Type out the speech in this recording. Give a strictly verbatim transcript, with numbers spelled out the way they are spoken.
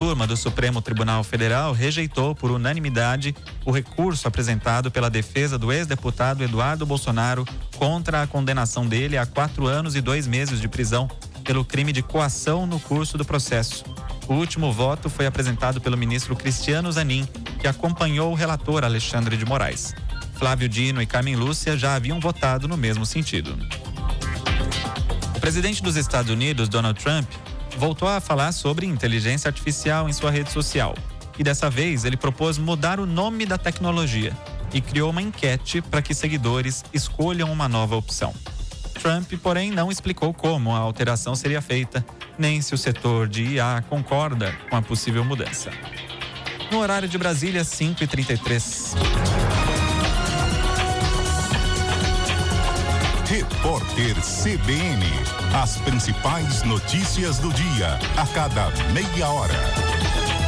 turma do Supremo Tribunal Federal rejeitou por unanimidade o recurso apresentado pela defesa do ex-deputado Eduardo Bolsonaro contra a condenação dele a quatro anos e dois meses de prisão pelo crime de coação no curso do processo. O último voto foi apresentado pelo ministro Cristiano Zanin, que acompanhou o relator Alexandre de Moraes. Flávio Dino e Carmen Lúcia já haviam votado no mesmo sentido. O presidente dos Estados Unidos, Donald Trump, voltou a falar sobre inteligência artificial em sua rede social. E dessa vez ele propôs mudar o nome da tecnologia e criou uma enquete para que seguidores escolham uma nova opção. Trump, porém, não explicou como a alteração seria feita, nem se o setor de I A concorda com a possível mudança. No horário de Brasília, cinco e trinta e três. Repórter C B N. As principais notícias do dia, a cada meia hora.